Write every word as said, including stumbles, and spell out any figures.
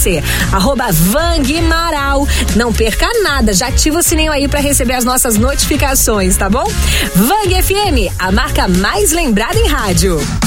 você. Arroba Vanguimaral. Não perca nada, já ativa o sininho aí pra receber as nossas notificações, tá bom? Vang F M, a marca mais lembrada em rádio.